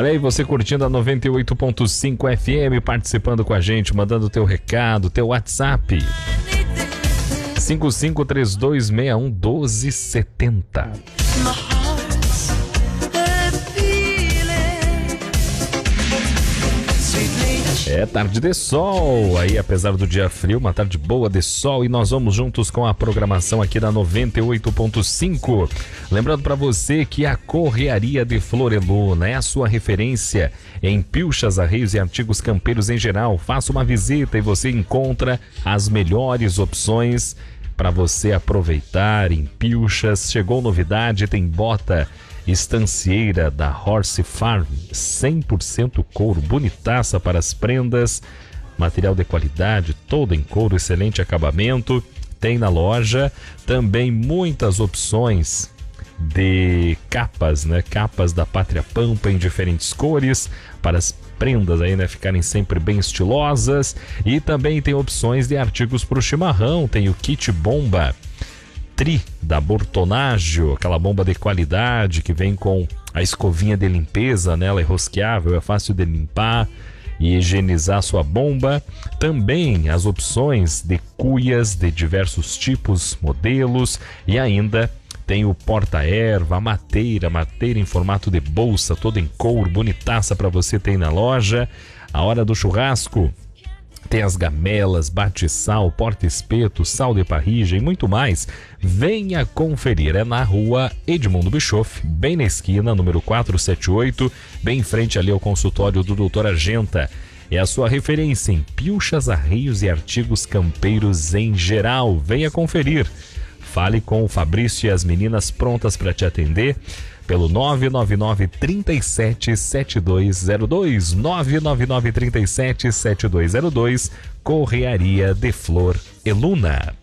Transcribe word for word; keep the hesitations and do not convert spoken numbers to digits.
Olha aí, você curtindo a noventa e oito ponto cinco F M, participando com a gente, mandando teu recado, teu WhatsApp. cinco cinco três dois seis um um doze setenta. É tarde de sol, aí apesar do dia frio, uma tarde boa de sol, e nós vamos juntos com a programação aqui da noventa e oito ponto cinco. Lembrando para você que a Correaria de Flor Eluna é a sua referência em pilchas, arreios e artigos campeiros em geral. Faça uma visita e você encontra as melhores opções para você aproveitar em pilchas. Chegou novidade, tem bota estancieira da Horse Farm, cem por cento couro, bonitaça para as prendas, material de qualidade, todo em couro, excelente acabamento, tem na loja. Também muitas opções de capas, né? Capas da Pátria Pampa em diferentes cores, para as prendas aí, né, ficarem sempre bem estilosas. E também tem opções de artigos para o chimarrão, tem o kit bomba Tri da Bortonaggio, aquela bomba de qualidade que vem com a escovinha de limpeza, né? Ela é rosqueável, é fácil de limpar e higienizar sua bomba. Também as opções de cuias de diversos tipos, modelos, e ainda tem o porta-erva, a mateira, mateira em formato de bolsa, toda em couro, bonitaça para você ter na loja. A hora do churrasco, tem as gamelas, bate-sal, porta-espeto, sal de parrilla e muito mais. Venha conferir, é na rua Edmundo Bischoff, bem na esquina, número quatrocentos e setenta e oito, bem em frente ali ao consultório do doutor Argenta. É a sua referência em pilchas, arreios e artigos campeiros em geral. Venha conferir. Fale com o Fabrício e as meninas prontas para te atender pelo nove nove nove, três sete, sete dois zero dois, nove nove nove, três sete, sete dois zero dois, Correaria de Flor Eluna.